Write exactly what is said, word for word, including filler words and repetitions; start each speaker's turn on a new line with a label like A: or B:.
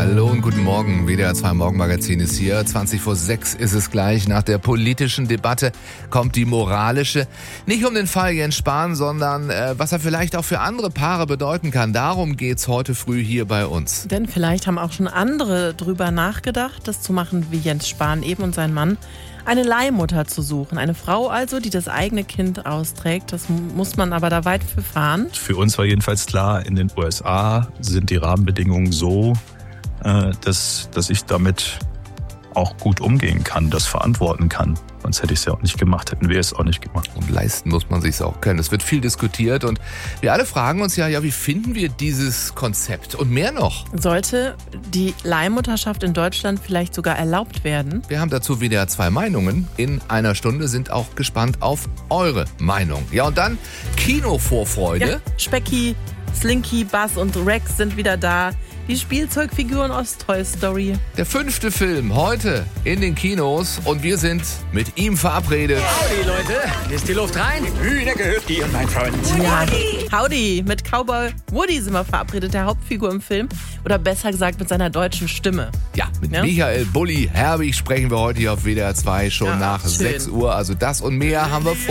A: Hallo und guten Morgen. W D R zwei Morgenmagazin ist hier. zwanzig vor sechs ist es gleich. Nach der politischen Debatte kommt die moralische. Nicht um den Fall Jens Spahn, sondern äh, was er vielleicht auch für andere Paare bedeuten kann. Darum geht's heute früh hier bei uns.
B: Denn vielleicht haben auch schon andere drüber nachgedacht, das zu machen wie Jens Spahn eben und sein Mann. Eine Leihmutter zu suchen. Eine Frau also, die das eigene Kind austrägt. Das muss man aber da weit für fahren.
C: Für uns war jedenfalls klar, in den U S A sind die Rahmenbedingungen so, dass, dass ich damit auch gut umgehen kann, das verantworten kann. Sonst hätte ich es ja auch nicht gemacht, hätten wir es auch nicht gemacht.
A: Und leisten muss man sich auch können. Es wird viel diskutiert und wir alle fragen uns ja, ja, wie finden wir dieses Konzept und mehr noch?
B: Sollte die Leihmutterschaft in Deutschland vielleicht sogar erlaubt werden?
A: Wir haben dazu wieder zwei Meinungen. In einer Stunde sind auch gespannt auf eure Meinung. Ja, und dann Kinovorfreude.
B: Ja, Specki, Slinky, Buzz und Rex sind wieder da. Die Spielzeugfiguren aus Toy Story.
A: Der fünfte Film heute in den Kinos und wir sind mit ihm verabredet.
D: Howdy, Leute. Ist die Luft rein? Hühner gehört dir, mein Freund.
B: Ja, Howdy. Mit Cowboy Woody sind wir verabredet, der Hauptfigur im Film. Oder besser gesagt mit seiner deutschen Stimme.
A: Ja, mit
B: ja?
A: Michael Bulli Herbig sprechen wir heute hier auf W D R zwei schon ja, nach schön. sechs Uhr. Also das und mehr haben wir vor.